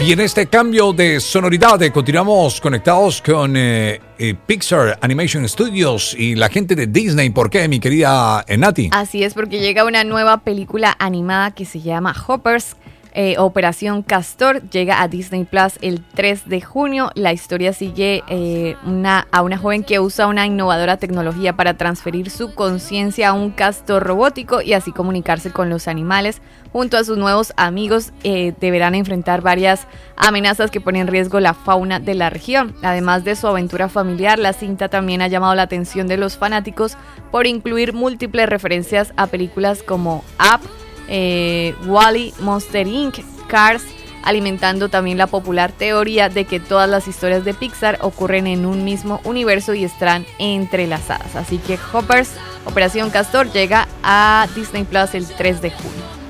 Y en este cambio de sonoridad continuamos conectados con Pixar Animation Studios y la gente de Disney. ¿Por qué, mi querida Nati? Así es, porque llega una nueva película animada que se llama Hoppers. Operación Castor llega a Disney Plus el 3 de junio. La historia sigue a una joven que usa una innovadora tecnología para transferir su conciencia a un castor robótico y así comunicarse con los animales. Junto a sus nuevos amigos deberán enfrentar varias amenazas que ponen en riesgo la fauna de la región. Además de su aventura familiar, la cinta también ha llamado la atención de los fanáticos por incluir múltiples referencias a películas como Up, Wall-E, Monster Inc., Cars, alimentando también la popular teoría de que todas las historias de Pixar ocurren en un mismo universo y están entrelazadas. Así que Hoppers, Operación Castor, llega a Disney Plus el 3 de junio.